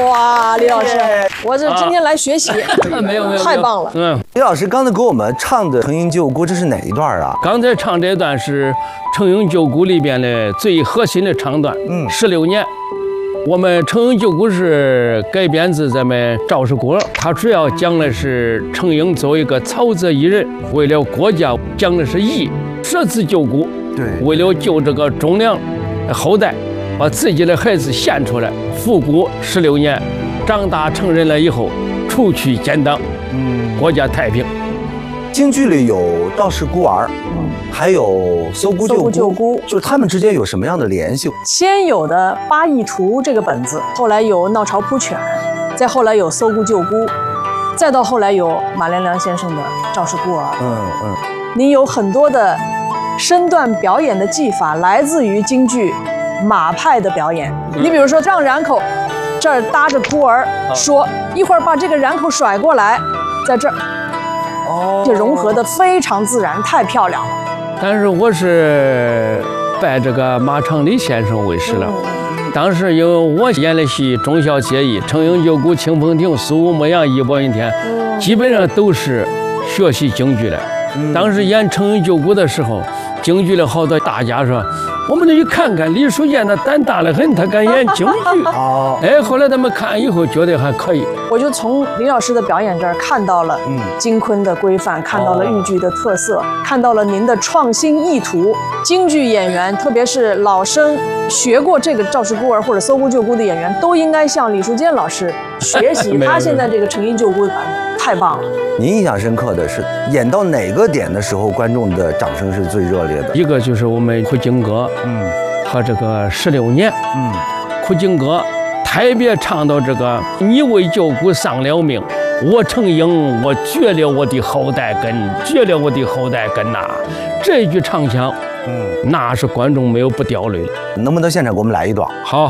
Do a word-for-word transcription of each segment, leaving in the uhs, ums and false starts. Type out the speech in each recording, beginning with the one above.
哇，李老师，我这今天来学习， 没有没有， 太棒了。 嗯，李老师刚才给我们唱的《成营救国》，这是哪一段啊？ 刚才唱这段是《成营救国》里边的最核心的唱段。嗯，十六年。我们《成营救国》是改编自咱们赵氏国，它主要讲的是程婴作为一个曹泽一人，为了国家讲的是义，舍自救国。 对， 为了救这个忠良后代，把自己的孩子献出来，复国十六年，长大成人了以后，除去奸党，嗯，国家太平。 京剧里有赵氏孤儿，嗯，还有搜孤救孤， 救孤， 就是他们之间有什么样的联系？ 先有的《八义图》这个本子，后来有《闹巢扑犬》，再后来有《搜孤救孤》，再到后来有马连良先生的《赵氏孤儿》。嗯嗯，你有很多的身段表演的技法来自于京剧马派的表演。你比如说，让染口这儿搭着孤儿，说一会儿把这个染口甩过来，在这儿。哦，这融合的非常自然，太漂亮了。 但是我是拜这个马长礼先生为师了。嗯、当时因为我演的戏《忠孝节义》《成营救国》《清风亭》《苏武牧羊》《义薄云天》，嗯、基本上都是学习京剧的。嗯、当时演《成营救国》的时候，京剧的好多大家说，我们得去看看李淑燕，她胆大得很，她敢演京剧。哦，哎，后来他们看以后觉得还可以。 我就从李老师的表演这儿看到了京昆的规范，看到了豫剧的特色，看到了您的创新意图。京剧演员，特别是老生学过这个赵氏孤儿或者搜孤救孤的演员，都应该向李淑坚老师学习。他现在这个成营救孤的版本太棒了。 您印象深刻的是演到哪个点的时候，观众的掌声是最热烈的？ 一个就是我们苦经歌，嗯，和这个十六年，嗯，苦经歌。特别唱到这个，你为救国丧了命，我程婴我绝了我的后代根，绝了我的后代根呐、啊！这句唱腔，嗯，那是观众没有不掉泪的。 能不能现场给我们来一段？ 好。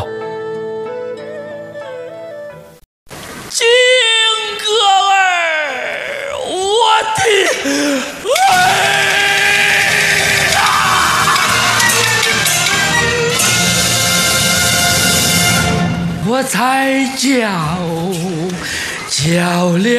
金哥儿，我的儿。我才叫叫了。